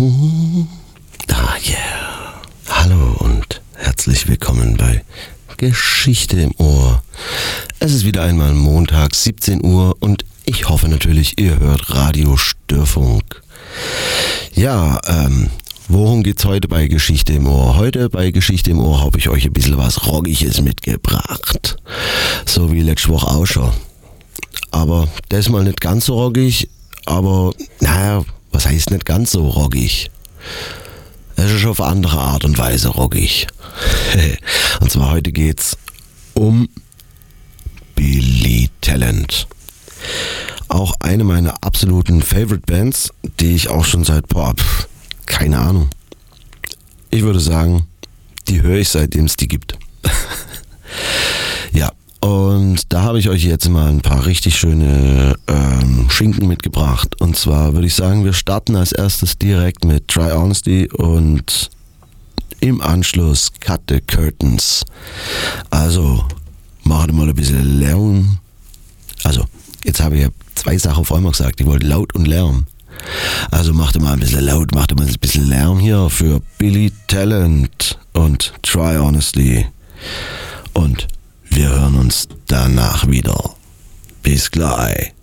Ah yeah. Hallo und herzlich willkommen bei Geschichte im Ohr. Es ist wieder einmal Montag, 17 Uhr und ich hoffe natürlich, ihr hört Radio Störfunk. Ja, worum geht's heute bei Geschichte im Ohr? Heute bei Geschichte im Ohr habe ich euch ein bisschen was Rockiges mitgebracht. So wie letzte Woche auch schon. Aber das mal nicht ganz so rockig, aber naja, was heißt nicht ganz so rockig? Es ist auf andere Art und Weise rockig. Und zwar heute geht's um Billy Talent. Auch eine meiner absoluten Favorite Bands, die ich auch schon seit, keine Ahnung. Ich würde sagen, die höre ich seitdem es die gibt. Ja, und da habe ich euch jetzt mal ein paar richtig schöne Schinken mitgebracht. Und zwar würde ich sagen, wir starten als erstes direkt mit Try Honesty und im Anschluss Cut the Curtains. Also, macht mal ein bisschen Lärm. Also, jetzt habe ich ja zwei Sachen auf einmal gesagt. Ich wollte laut und Lärm. Also macht mal ein bisschen laut, macht mal ein bisschen Lärm hier für Billy Talent und Try Honestly. Und wir hören uns danach wieder. Bis gleich.